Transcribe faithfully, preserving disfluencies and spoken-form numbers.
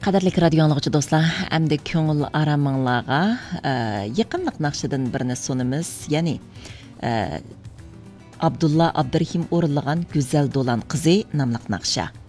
Qadrlik radio anlıqçı dostlar, əmdə köngül aramanglarga yaqinliq naqşidan birini sunimiz, ya'ni Abdulla Abdurahim o'rinlagan Güzel do'lan qizi nomli naqsha.